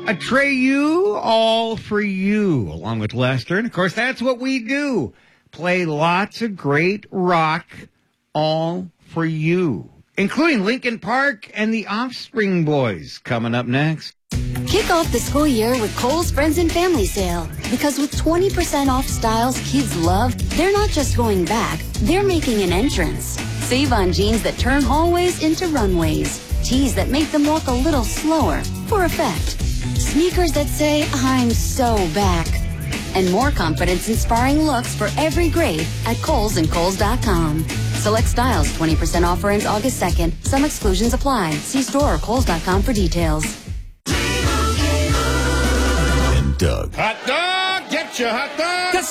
Atreyu, all for you, along with Lester. And, of course, that's what we do. Play lots of great rock, all for you, including Linkin Park and the Offspring Boys coming up next. Kick off the school year with Kohl's Friends and Family Sale. Because with 20% off styles kids love, they're not just going back, they're making an entrance. Save on jeans that turn hallways into runways. Tees that make them walk a little slower, for effect. Sneakers that say, I'm so back. And more confidence-inspiring looks for every grade at Kohl's and Kohl's.com. Select styles, 20% offer ends August 2nd. Some exclusions apply. See store or Kohl's.com for details. And Doug. Hot dog! Get your hot dog!